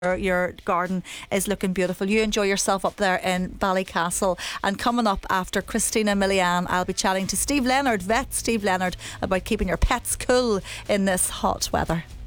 your garden is looking beautiful. You enjoy yourself up there in Ballycastle. And coming up after Christina Milian, I'll be chatting to Steve Leonard, vet Steve Leonard, about keeping your pets cool in this hot weather.